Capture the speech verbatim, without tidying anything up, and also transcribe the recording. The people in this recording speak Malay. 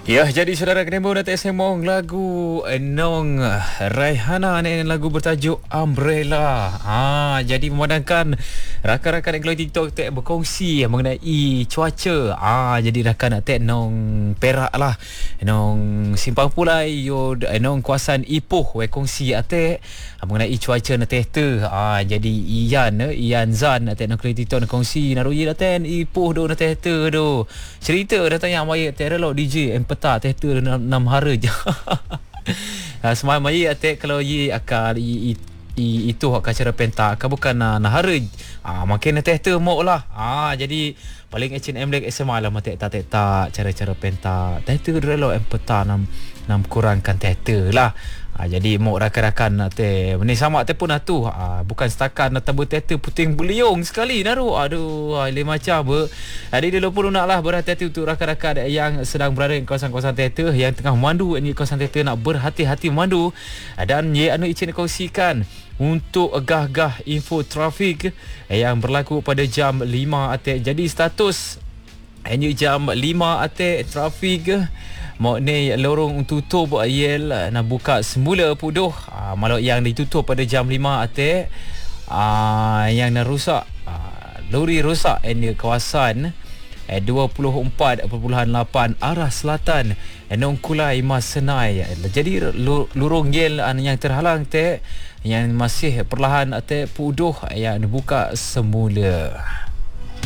Ya, jadi saudara Kenemo nanti semong lagu Enong Raihana ni lagu bertajuk Umbrella. Ha, jadi memandangkan rakan-rakan yang keluar TikTok tak berkongsi mengenai cuaca. Ah, ha, jadi rakan nak tak nong Perak lah. Nong Simpang Pulai yo nong kawasan Ipoh we kongsi ate mengenai cuaca na tehta. Ah, ha, jadi Ian Ian Zan nak tak nong keluar TikTok nak kongsi naruyi daten Ipoh do na tehta do. Cerita datang mai terelo D J peta tehta enam hari je. Semalam mai atek kalau ye akal i, i, itu hak cara pentak kan bukan na nahara. Ah, makin tehta mok lah. Ah, jadi paling H and M lek S M A lah matek tak tak tak cara-cara pentak. Tehta relo em peta nam nam kurangkan tehta lah. Ha, jadi mok rakan-rakan te ni sama te pun atu ha, bukan setakat nak tabur teater puting beliung sekali naru aduh lain macam ber. Jadi dia perlu naklah berhati-hati untuk rakan-rakan yang sedang berada di kawasan-kawasan teater yang tengah memandu di kawasan teater nak berhati-hati memandu. Dan ye anu icin kongsikan untuk gah-gah info trafik yang berlaku pada jam lima atik. Jadi status hanya jam lima atik trafik mau ni lorong tutup yel nak buka semula puduh uh, malah yang ditutup pada jam lima atik uh, yang nak rusak uh, lori rosak di kawasan eh, dua puluh empat perpuluhan lapan arah selatan Nong Kulai Mas Senai. Jadi lorong yel uh, yang terhalang te yang masih perlahan te puduh yang dibuka semula.